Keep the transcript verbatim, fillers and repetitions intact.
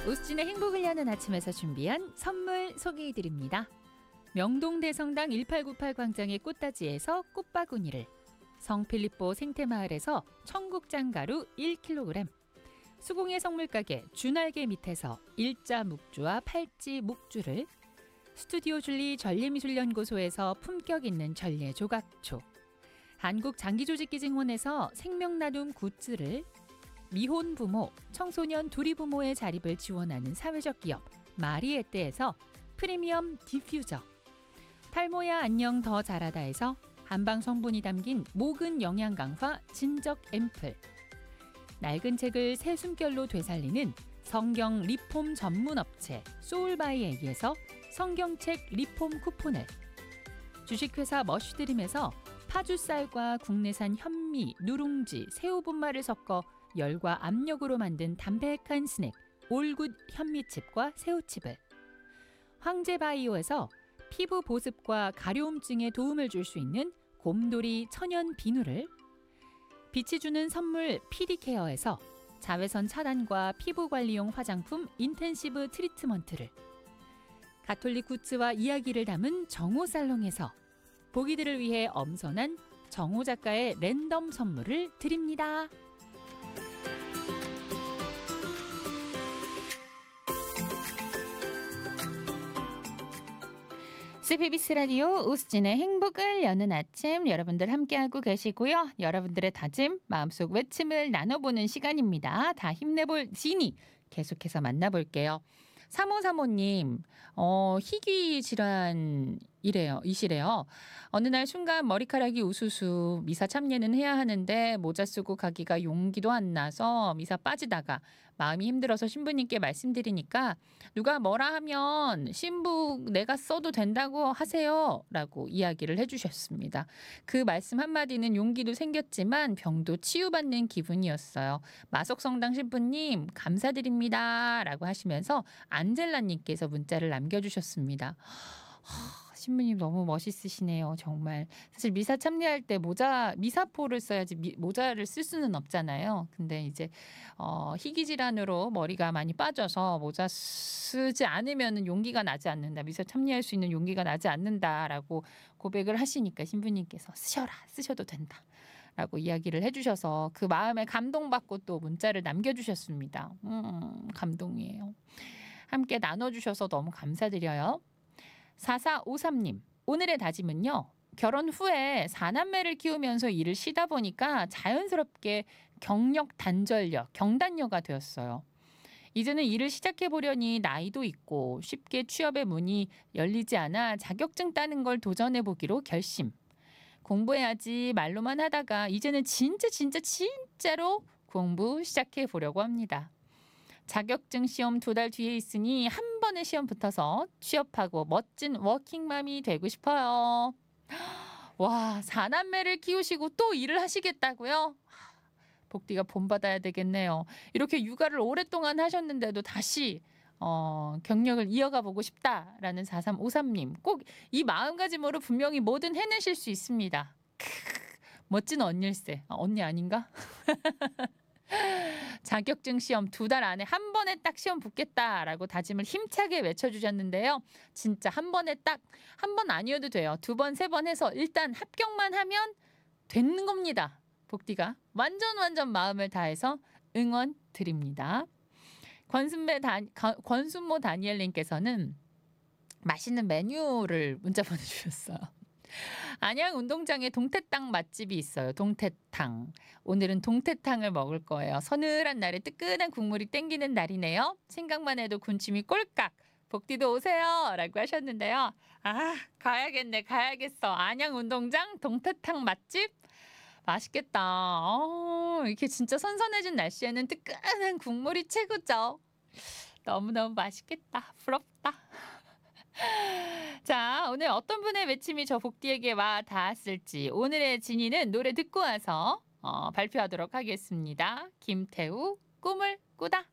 오수진의 행복을 여는 아침에서 준비한 선물 소개해드립니다. 명동대성당 일팔구팔 광장의 꽃다지에서 꽃바구니를, 성필리포 생태마을에서 청국장가루 일 킬로그램, 수공예 성물가게 준알개 밑에서 일자 묵주와 팔찌 묵주를, 스튜디오 줄리 전리미술연구소에서 품격 있는 전래 조각초, 한국장기조직기증원에서 생명나눔 굿즈를, 미혼 부모, 청소년 두리 부모의 자립을 지원하는 사회적 기업 마리에떼에서 프리미엄 디퓨저, 탈모야 안녕 더 잘하다에서 한방 성분이 담긴 모근 영양 강화 진적 앰플, 낡은 책을 새 숨결로 되살리는 성경 리폼 전문 업체 소울바이에게서 성경책 리폼 쿠폰을, 주식회사 머쉬드림에서 파주쌀과 국내산 현미, 누룽지, 새우분말을 섞어 열과 압력으로 만든 담백한 스낵 올굿 현미칩과 새우칩을, 황제바이오에서 피부 보습과 가려움증에 도움을 줄 수 있는 곰돌이 천연 비누를, 빛이 주는 선물 피디케어에서 자외선 차단과 피부관리용 화장품 인텐시브 트리트먼트를, 가톨릭 굿즈와 이야기를 담은 정호살롱에서 보기들을 위해 엄선한 정호 작가의 랜덤 선물을 드립니다. 씨비에스 라디오 오수진의 행복을 여는 아침, 여러분들 함께하고 계시고요. 여러분들의 다짐, 마음속 외침을 나눠보는 시간입니다. 다 힘내볼 지니 계속해서 만나볼게요. 삼오삼오님, 어, 희귀 질환이래요, 이시래요. 어느 날 순간 머리카락이 우수수, 미사 참여는 해야 하는데 모자 쓰고 가기가 용기도 안 나서 미사 빠지다가 마음이 힘들어서 신부님께 말씀드리니까 누가 뭐라 하면 신부 내가 써도 된다고 하세요 라고 이야기를 해주셨습니다. 그 말씀 한마디는 용기도 생겼지만 병도 치유받는 기분이었어요. 마석성당 신부님 감사드립니다 라고 하시면서 안젤라님께서 문자를 남겨주셨습니다. 하, 신부님 너무 멋있으시네요. 정말. 사실 미사 참여할 때 모자, 미사포를 써야지 미, 모자를 쓸 수는 없잖아요. 근데 이제 어, 희귀 질환으로 머리가 많이 빠져서 모자 쓰지 않으면 용기가 나지 않는다. 미사 참여할 수 있는 용기가 나지 않는다라고 고백을 하시니까 신부님께서 쓰셔라, 쓰셔도 된다 라고 이야기를 해주셔서 그 마음에 감동받고 또 문자를 남겨주셨습니다. 음, 감동이에요. 함께 나눠주셔서 너무 감사드려요. 사사오삼님, 오늘의 다짐은요. 결혼 후에 사남매를 키우면서 일을 쉬다 보니까 자연스럽게 경력 단절녀, 경단녀가 되었어요. 이제는 일을 시작해보려니 나이도 있고 쉽게 취업의 문이 열리지 않아 자격증 따는 걸 도전해보기로 결심. 공부해야지 말로만 하다가 이제는 진짜 진짜 진짜로 공부 시작해보려고 합니다. 자격증 시험 두 달 뒤에 있으니 한 번에 시험 붙어서 취업하고 멋진 워킹맘이 되고 싶어요. 와, 사남매를 키우시고 또 일을 하시겠다고요? 복디가 본받아야 되겠네요. 이렇게 육아를 오랫동안 하셨는데도 다시 어, 경력을 이어가 보고 싶다라는 사삼오삼님. 꼭 이 마음가짐으로 분명히 뭐든 해내실 수 있습니다. 크, 멋진 언니일세. 아, 언니 아닌가? 자격증 시험 두 달 안에 한 번에 딱 시험 붙겠다라고 다짐을 힘차게 외쳐주셨는데요. 진짜 한 번에 딱 한 번 아니어도 돼요. 두 번, 세 번 해서 일단 합격만 하면 되는 겁니다. 복디가 완전 완전 마음을 다해서 응원 드립니다. 권순배 다, 권순모 다니엘님께서는 맛있는 메뉴를 문자 보내주셨어요. 안양 운동장에 동태탕 맛집이 있어요. 동태탕. 오늘은 동태탕을 먹을 거예요. 서늘한 날에 뜨끈한 국물이 땡기는 날이네요. 생각만 해도 군침이 꼴깍. 복디도 오세요 라고 하셨는데요. 아, 가야겠네, 가야겠어. 안양 운동장 동태탕 맛집? 맛있겠다. 어, 이렇게 진짜 선선해진 날씨에는 뜨끈한 국물이 최고죠. 너무너무 맛있겠다. 부럽다. 자, 오늘 어떤 분의 외침이 저 복디에게 와 닿았을지 오늘의 진이는 노래 듣고 와서 어, 발표하도록 하겠습니다. 김태우 꿈을 꾸다.